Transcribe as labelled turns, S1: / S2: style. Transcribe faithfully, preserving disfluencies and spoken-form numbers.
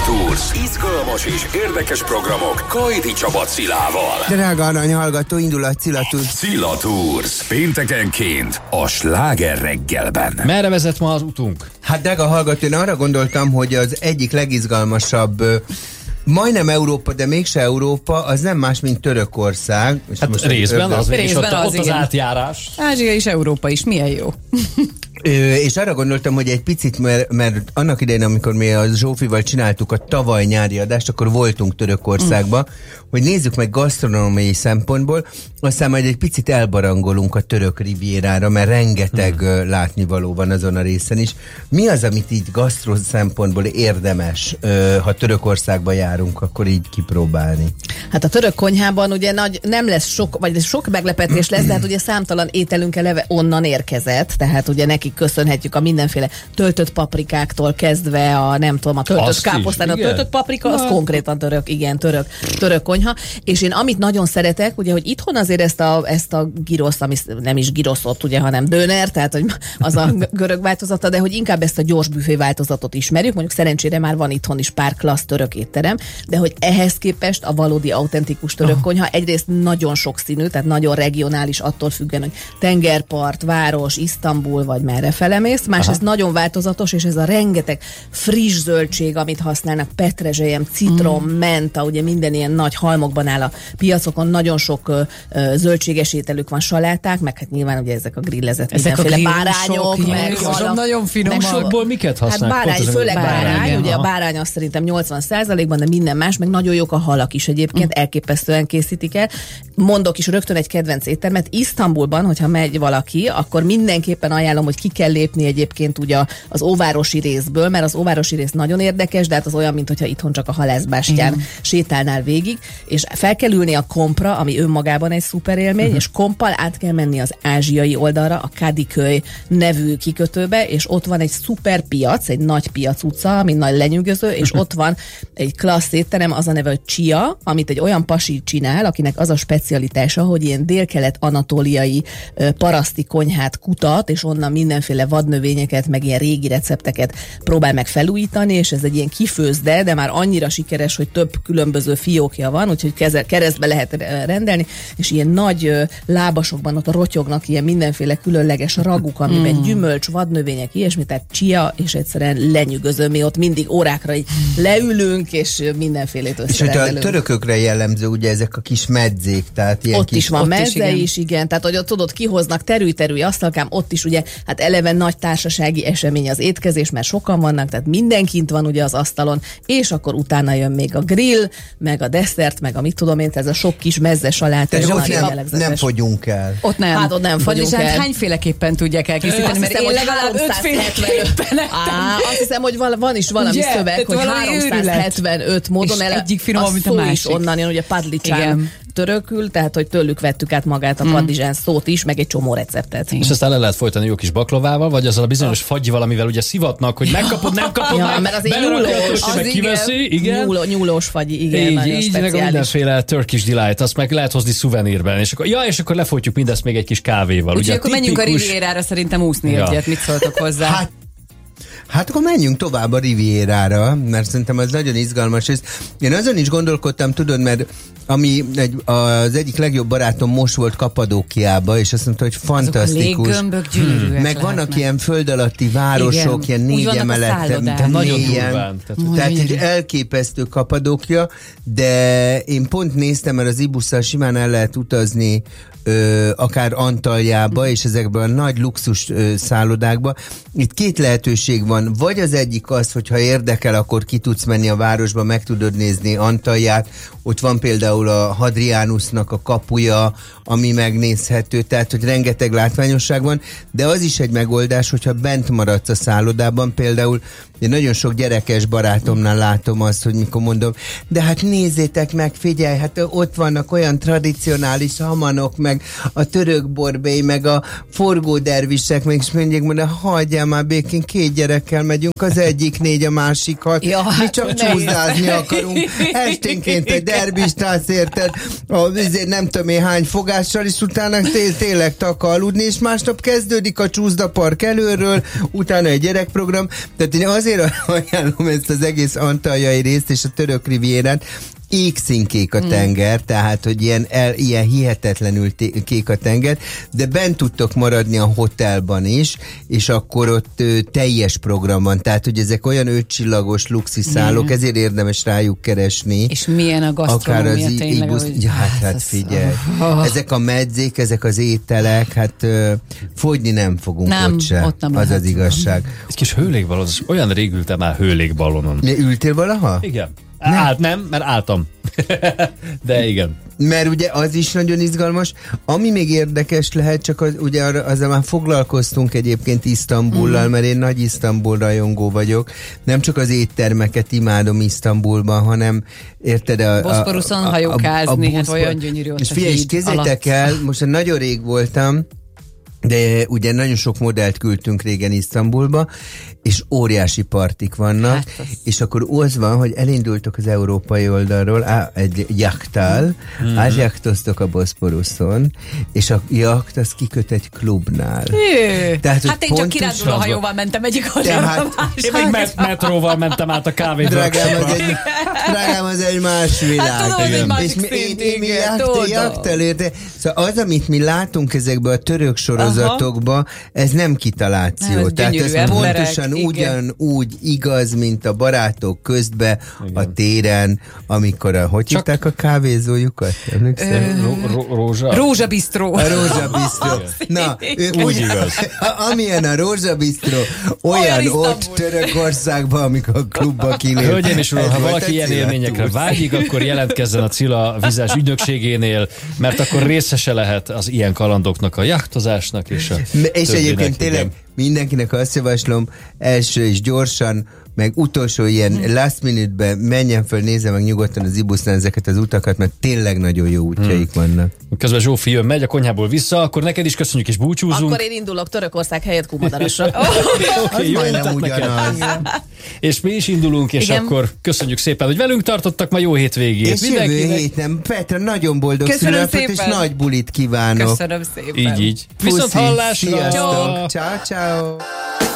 S1: Tours. Izgalmas és érdekes programok Kajdi Csaba Cilával.
S2: Drága arany hallgató, indul a Cilla Tours.
S1: Cilla Tours. Péntekenként a Sláger reggelben.
S3: Merre vezet ma az utunk?
S2: Hát drága hallgató, én arra gondoltam, hogy az egyik legizgalmasabb, majdnem Európa, de mégse Európa, az nem más, mint Törökország.
S3: Hát most részben az,
S4: részben
S3: ott,
S4: az,
S3: ott az átjárás.
S4: Ázsia és Európa is, milyen jó.
S2: Ö, és arra gondoltam, hogy egy picit, mert, mert annak idején, amikor mi a Zsófival csináltuk a tavaly nyári adást, akkor voltunk Törökországba, mm. hogy nézzük meg gasztronómiai szempontból, aztán majd egy picit elbarangolunk a török rivierára, mert rengeteg mm. látnivaló van azon a részen is. Mi az, amit így gasztro szempontból érdemes, ha Törökországba járunk, akkor így kipróbálni?
S4: Hát a török konyhában ugye nagy, nem lesz sok, vagy sok meglepetés lesz, de hát ugye számtalan ételünk eleve onnan érkezett, tehát ugye nekik köszönhetjük a mindenféle töltött paprikáktól kezdve a nem tudom, a töltött káposztán, a töltött paprika, az konkrétan török, igen, török, török konyha. És én amit nagyon szeretek, ugye, hogy itthon azért ezt a, ezt a girosz, ami nem is giroszot, ugye, hanem döner, tehát hogy az a görög változata, de hogy inkább ezt a gyors büfé változatot ismerjük, mondjuk szerencsére már van itthon is pár klassz török étterem, de hogy ehhez képest a valódi autentikus török konyha egyrészt nagyon sokszínű, tehát nagyon regionális, attól függően, hogy tengerpart, város, Isztambul, vagy merre felemész, másrészt nagyon változatos, és ez a rengeteg friss zöldség, amit használnak, petrezselyem, citrom, mm. menta, ugye minden ilyen nagy halmokban áll a piacokon, nagyon sok uh, zöldséges ételük van, saláták, meg hát nyilván ugye ezek a grillezett
S3: ezek
S4: mindenféle
S3: a
S4: bárányok, meg halak.
S3: Nagyon finom. Sokból miket használnak?
S4: Hát bárány, főleg bárány, bárány ugye a bárány azt szerintem nyolcvan százalékban, de minden más, meg nagyon jók a halak is egyébként, mm. elképesztően készítik el. Mondok is rögtön egy kedvenc éttermet, Isztambulban, hogyha megy valaki, akkor mindenképpen ajánlom, hogy ki kell lépni egyébként ugye az óvárosi részből, mert az óvárosi rész nagyon érdekes, de hát az olyan, mint hogyha itthon csak a halászbástyán mm. sétálnál végig, és fel kell ülni a Kompra, ami önmagában egy szuper élmény, uh-huh. és Kompal át kell menni az ázsiai oldalra, a Kadiköy nevű kikötőbe, és ott van egy szuper piac, egy nagy piac utca, ami nagy lenyűgöző, és uh-huh. ott van egy klassz étterem, az a neve, hogy Chia, amit egy olyan pasi csinál, akinek az a specialitása, hogy ilyen délkelet-anatóliai paraszti konyhát kutat, és onnan mindenféle vadnövényeket, meg ilyen régi recepteket próbál meg felújítani, és ez egy ilyen kifőzde, de már annyira sikeres, hogy több különböző fiókja van, úgyhogy keze, keresztbe lehet rendelni, és ilyen nagy ö, lábasokban ott rotyognak ilyen mindenféle különleges raguk, amiben mm. gyümölcs, vadnövények, ilyesmi, tehát Chia, és egyszerűen lenyűgöző, mi ott mindig órákra így leülünk, és mindenfélét összerendelünk.
S2: És hogy a törökökre jellemző ugye ezek a kis medzék, tehát ilyen
S4: ott
S2: kis...
S4: is van mezze is,
S2: igen.
S4: is, igen, tehát hogy ott tudod, kihoznak terű-terű asztalkám, ott is ugye, hát eleve nagy társasági esemény az étkezés, mert sokan vannak, tehát mindenkint van ugye az asztalon, és akkor utána jön még a grill, meg a desszert, meg a mit tudom én, ez a sok kis mezze saláta.
S2: Nem, nem fogyunk el.
S4: Ott nem. Hát ott nem fogyunk el.
S5: Hát hányféleképpen tudják elkészíteni, mert én legalább ötféleképpen
S4: Á, azt hiszem, hogy van, van is valami ugye, szöveg, hogy háromszázhetvenöt módon el,
S5: egyik finom, mint a másik.
S4: Is onnan jön, ugye padlicsán törökül, tehát hogy tőlük vettük át magát a padlizsán szót is, meg egy csomó receptet.
S3: És aztán le lehet folytani jó kis baklavával, vagy azzal a bizonyos fagyval, amivel ugye szivatnak, hogy megkapod, nem kapod
S4: ja,
S3: meg,
S4: mert azért nyúlós,
S3: az meg kiveszi, igen.
S4: Nyúló, nyúlós fagyi, igen,
S3: így,
S4: nagyon
S3: így,
S4: speciális.
S3: meg mindenféle Turkish Delight, azt meg lehet hozni szuvenírben, és akkor, ja, és akkor lefolytjuk mindezt még egy kis kávéval.
S5: Úgyhogy akkor
S3: tipikus...
S5: menjünk a Rivierára szerintem úszni ja. egyet, mit szóltok hozzá?
S2: Hát, Hát akkor menjünk tovább a Rivierára, mert szerintem az nagyon izgalmas. Én azon is gondolkodtam, tudod, mert ami egy, az egyik legjobb barátom most volt Kapadókiába, és azt mondta, hogy fantasztikus.
S5: Léggömbök gyönyörűek
S2: meg vannak lehetnek. Ilyen föld alatti városok, igen. Ilyen négy emelet,
S3: nagyon durván.
S2: Tehát, tehát egy elképesztő Kapadókia, de én pont néztem, mert az ibusszal simán el lehet utazni Ö, akár Antaljába, és ezekből a nagy luxus ö, szállodákba. Itt két lehetőség van. Vagy az egyik az, hogyha érdekel, akkor ki tudsz menni a városba, meg tudod nézni Antalját. Ott van például a Hadrianusnak a kapuja, ami megnézhető, tehát, hogy rengeteg látványosság van, de az is egy megoldás, hogyha bent maradsz a szállodában, például én nagyon sok gyerekes barátomnál látom azt, hogy mikor mondom, de hát nézzétek meg, figyelj, hát ott vannak olyan tradicionális hamanok, meg a török borbély, meg a forgódervisek, meg is mondják, mondja, hagyjál már békén, két gyerekkel megyünk, az egyik négy, a másik hat, ja, mi hát csak csúszázni akarunk, esténként egy derbistász, érted, azért nem tudom én hány fogással, és utána té- tényleg taka aludni, és másnap kezdődik a csúszdapark előről, utána egy gyerekprogram, tehát én azért azért ajánlom ezt az egész antaljai részt és a török rivérát, égszínkék a tenger, mm. tehát, hogy ilyen, el, ilyen hihetetlenül té- kék a tenger, de bent tudtok maradni a hotelban is, és akkor ott ö, teljes program van, tehát, hogy ezek olyan ötcsillagos luxiszállók, mm. ezért érdemes rájuk keresni.
S5: És milyen a gasztronómia
S2: i-
S5: tényleg,
S2: ibusz,
S5: hogy...
S2: ja, hát, hát figyelj, oh. ezek a medzék, ezek az ételek, hát ö, fogyni nem fogunk
S5: nem,
S2: ott se,
S5: ott nem
S2: az
S5: lehet.
S2: az igazság.
S3: Egy kis hőlégballon, olyan rég ültem már hőlégballonon.
S2: Mi, ültél valaha?
S3: Igen. Nem. Állt, nem, mert álltam. De igen.
S2: Mert ugye az is nagyon izgalmas. Ami még érdekes lehet, csak az, ugye azzal már foglalkoztunk egyébként Isztambullal, mm. mert én nagy Isztambul rajongó vagyok. Nem csak az éttermeket imádom Isztambulban, hanem érted a... a
S5: Boszporuszon hajókázni, hát olyan gyönyörű ott
S2: és
S5: a
S2: figyelj, és
S5: híd
S2: kézzétek el, most nagyon rég voltam, de ugye nagyon sok modellt küldtünk régen Isztambulba, és óriási partik vannak, hát az... és akkor az van, hogy elindultok az európai oldalról á, egy jachttal, mm-hmm. átjachtoztok a Boszporuszon, és a jacht az kiköt egy klubnál.
S5: Tehát, hát én csak kiránduló hajóval mentem egyik oldalra.
S3: Én meg met- metróval mentem át a kávéba.
S2: Drágám, az egy, drágám, az egy más világ.
S5: Hát tudom, hogy egy másik
S2: és
S5: szint,
S2: mi, mi jachttal érte. Szóval az, amit mi látunk ezekbe a török sorozatokba, ez nem kitaláció.
S5: Nem, ez
S2: tehát ez
S5: emberek,
S2: pontosan ugyanúgy igaz, mint a barátok közben a téren, amikor a, hogy hívták a kávézójukat?
S3: Rózsa?
S5: Rózsa bistró.
S2: A Rózsa bistró. Na, úgy igaz. Amilyen a Rózsa bistró, olyan ott Törökországban, amikor a klubba kilép.
S3: Hölgyeim és uram, ha valaki ilyen élményekre vágyik, akkor jelentkezzen a Cilla vizes ügynökségénél, mert akkor részese lehet az ilyen kalandoknak, a jachtozásnak és a
S2: és egyébként tényleg mindenkinek azt javaslom, első és gyorsan, meg utolsó ilyen hmm. last minute-ben menjen föl, nézze meg nyugodtan az Ibusznál ezeket az utakat, mert tényleg nagyon jó útjaik hmm. vannak.
S3: Közben Zsófi jön, megy a konyhából vissza, akkor neked is köszönjük és búcsúzunk.
S4: Akkor én indulok Törökország helyett Kumadarasra.
S2: Okay, jó utat ugyanaz.
S3: És mi is indulunk, és igen. akkor köszönjük szépen, hogy velünk tartottak, ma jó hétvégét.
S2: És jövő héten, Petra, nagyon boldog született, és nagy bulit kívánok.
S5: Köszönöm szépen.
S3: Így, így. Viszont hallásra.
S2: Sziasztok. Ciao, ciao.